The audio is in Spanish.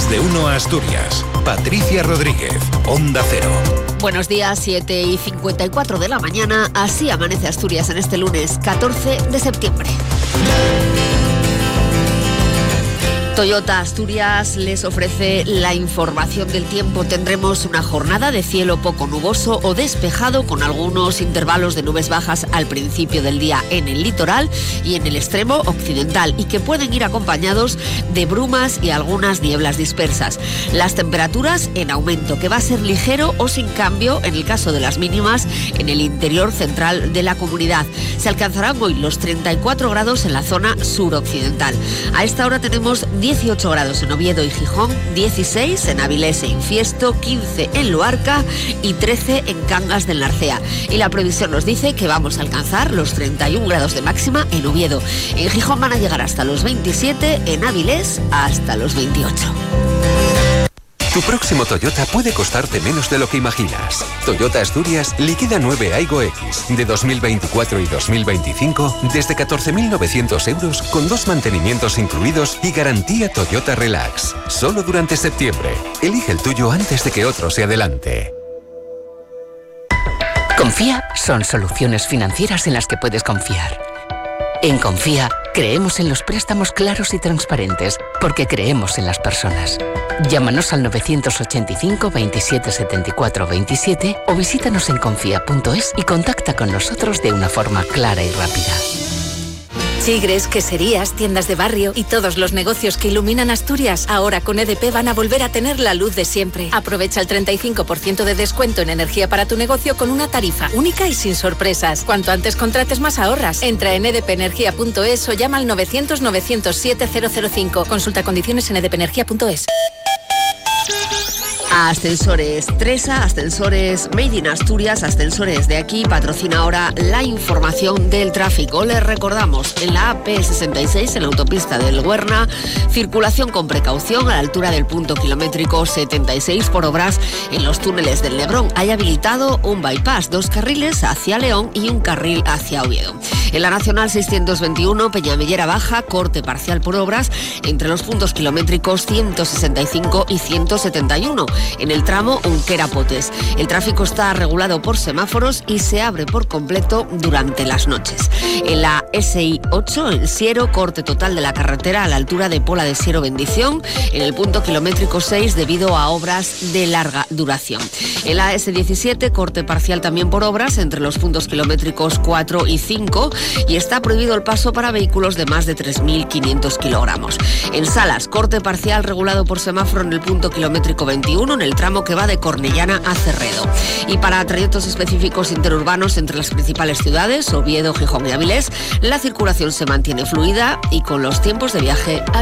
Más de uno Asturias. Patricia Rodríguez, Onda Cero. Buenos días, 7:54 de la mañana. Así amanece Asturias en este lunes 14 de septiembre. Toyota Asturias les ofrece la información del tiempo. Tendremos una jornada de cielo poco nuboso o despejado con algunos intervalos de nubes bajas al principio del día en el litoral y en el extremo occidental y que pueden ir acompañados de brumas y algunas nieblas dispersas. Las temperaturas en aumento, que va a ser ligero o sin cambio en el caso de las mínimas en el interior central de la comunidad. Se alcanzarán hoy los 34 grados en la zona suroccidental. A esta hora tenemos 18 grados en Oviedo y Gijón, 16 en Avilés e Infiesto, 15 en Luarca y 13 en Cangas del Narcea. Y la previsión nos dice que vamos a alcanzar los 31 grados de máxima en Oviedo. En Gijón van a llegar hasta los 27, en Avilés hasta los 28. Tu próximo Toyota puede costarte menos de lo que imaginas. Toyota Asturias liquida 9 Aygo X de 2024 y 2025 desde 14.900 euros con 2 mantenimientos incluidos y garantía Toyota Relax. Solo durante septiembre. Elige el tuyo antes de que otro se adelante. Confía son soluciones financieras en las que puedes confiar. En Confía, creemos en los préstamos claros y transparentes, porque creemos en las personas. Llámanos al 985 27 74 27 o visítanos en confía.es y contacta con nosotros de una forma clara y rápida. Chigres, queserías, tiendas de barrio y todos los negocios que iluminan Asturias, ahora con EDP van a volver a tener la luz de siempre. Aprovecha el 35% de descuento en energía para tu negocio con una tarifa única y sin sorpresas. Cuanto antes contrates, más ahorras. Entra en edpenergia.es o llama al 900 907 005. Consulta condiciones en edpenergia.es. Ascensores Tresa, Ascensores Made in Asturias, Ascensores de aquí, patrocina ahora la información del tráfico. Les recordamos, en la AP66, en la autopista del Huerna, circulación con precaución a la altura del punto kilométrico 76 por obras en los túneles del Lebrón. Hay habilitado un bypass, 2 carriles hacia León y un carril hacia Oviedo. En la Nacional 621, Peñamellera Baja, corte parcial por obras entre los puntos kilométricos 165 y 171. En el tramo Unquera-Potes. El tráfico está regulado por semáforos y se abre por completo durante las noches. En la SI 8, en Siero, corte total de la carretera a la altura de Pola de Siero Bendición, en el punto kilométrico 6 debido a obras de larga duración. En la S17, corte parcial también por obras entre los puntos kilométricos 4 y 5 y está prohibido el paso para vehículos de más de 3.500 kilogramos. En Salas, corte parcial regulado por semáforo en el punto kilométrico 21, en el tramo que va de Cornellana a Cerredo. Y para trayectos específicos interurbanos entre las principales ciudades, Oviedo, Gijón y Avilés, la circulación se mantiene fluida y con los tiempos de viaje